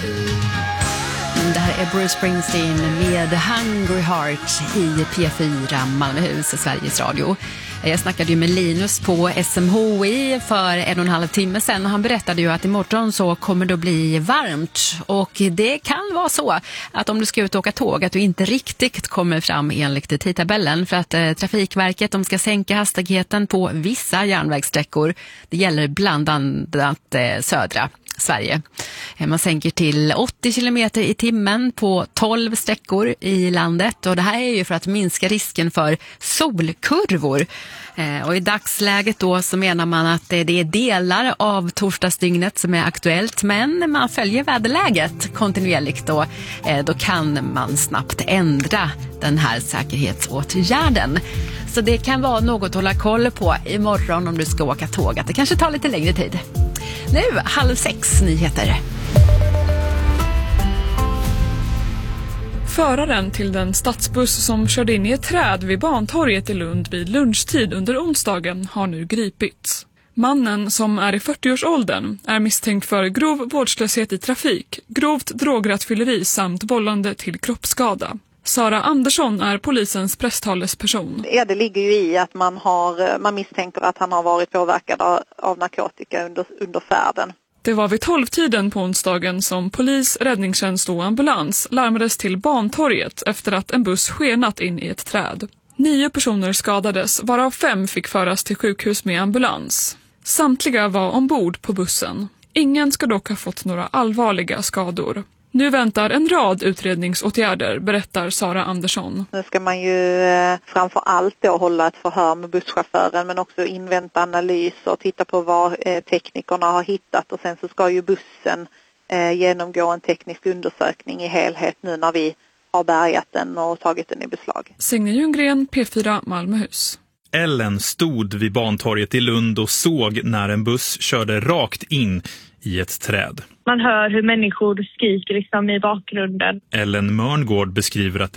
Det här är Bruce Springsteen med Hungry Heart i P4 Malmöhus, Sveriges Radio. Jag snackade ju med Linus på SMHI för 1,5 timme sedan och han berättade ju att imorgon så kommer det att bli varmt och det kan vara så att om du ska ut och åka tåg att du inte riktigt kommer fram enligt tidtabellen för att Trafikverket de ska sänka hastigheten på vissa järnvägssträckor. Det gäller bland annat södra Sverige. Man sänker till 80 kilometer i timmen på 12 sträckor i landet och det här är ju för att minska risken för solkurvor. Och i dagsläget då så menar man att det är delar av torsdagsdygnet som är aktuellt men man följer väderläget kontinuerligt och då kan man snabbt ändra den här säkerhetsåtgärden. Så det kan vara något att hålla koll på imorgon om du ska åka tåg. Att det kanske tar lite längre tid. Nu 5:30 nyheter. Föraren till den stadsbuss som körde in i ett träd vid Bantorget i Lund vid lunchtid under onsdagen har nu gripits. Mannen, som är i 40-årsåldern, är misstänkt för grov vårdslöshet i trafik, grovt drograttfylleri samt vållande till kroppsskada. Sara Andersson är polisens presstalesperson. Ja, det ligger ju i att man misstänker att han har varit påverkad av narkotika under färden. Det var vid 12-tiden på onsdagen som polis, räddningstjänst och ambulans larmades till Bantorget efter att en buss skenat in i ett träd. 9 personer skadades, varav 5 fick föras till sjukhus med ambulans. Samtliga var ombord på bussen. Ingen ska dock ha fått några allvarliga skador. Nu väntar en rad utredningsåtgärder, berättar Sara Andersson. Nu ska man ju framför allt då hålla ett förhör med busschauffören men också invänta analys och titta på vad teknikerna har hittat. Och sen så ska ju bussen genomgå en teknisk undersökning i helhet nu när vi har bärgat den och tagit den i beslag. Signe Ljunggren, P4 Malmöhus. Ellen stod vid Bantorget i Lund och såg när en buss körde rakt in i ett träd. Man hör hur människor skriker liksom i bakgrunden. Ellen Mörngård beskriver att